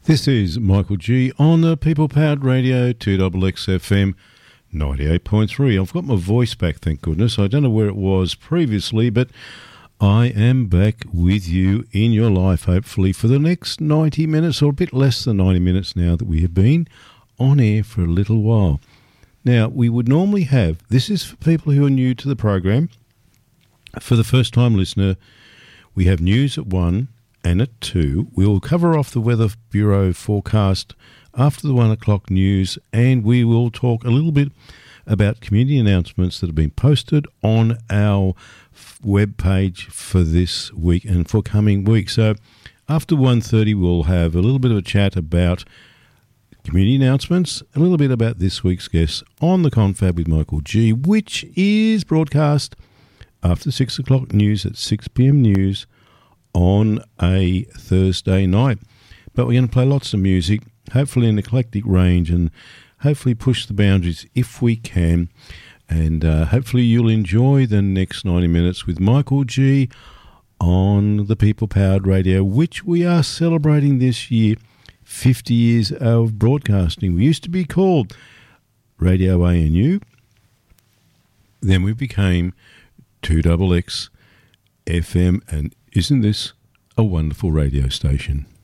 This is Michael G on the People Powered Radio 2XX FM 98.3. I've got my voice back, thank goodness. I don't know where it was previously, but I am back with you in your life, hopefully, for the next 90 minutes, or a bit less than 90 minutes now that we have been on air for a little while. Now, we would normally have, this is for people who are new to the program. For the first-time listener, we have news at 1 and at 2. We will cover off the Weather Bureau forecast after the 1 o'clock news, and we will talk a little bit about community announcements that have been posted on our web page for this week and for coming weeks. So after 1:30, we'll have a little bit of a chat about community announcements, a little bit about this week's guest on the Confab with Michael G, which is broadcast after 6 o'clock news at 6 p.m. news on a Thursday night. But we're going to play lots of music, hopefully an eclectic range, and hopefully push the boundaries if we can. And hopefully you'll enjoy the next 90 minutes with Michael G on the People Powered Radio, which we are celebrating this year, 50 years of broadcasting. We used to be called Radio ANU. Then we became 2XX FM, and isn't this a wonderful radio station?